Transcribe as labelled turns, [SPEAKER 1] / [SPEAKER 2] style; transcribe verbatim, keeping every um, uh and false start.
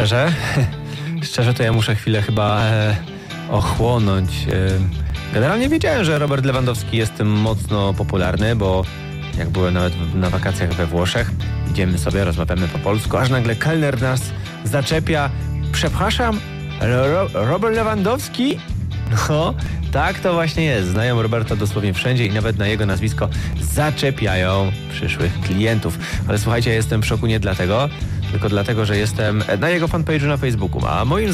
[SPEAKER 1] Szczerze? Szczerze to ja muszę chwilę chyba e, ochłonąć. E, generalnie wiedziałem, że Robert Lewandowski jest mocno popularny, bo jak byłem nawet na wakacjach we Włoszech, idziemy sobie, rozmawiamy po polsku, aż nagle kelner nas zaczepia. Przepraszam, Ro- Robert Lewandowski? No, tak to właśnie jest. Znają Roberta dosłownie wszędzie i nawet na jego nazwisko zaczepiają przyszłych klientów. Ale słuchajcie, ja jestem w szoku nie dlatego, tylko dlatego, że jestem na jego fanpage'u na Facebooku. A moim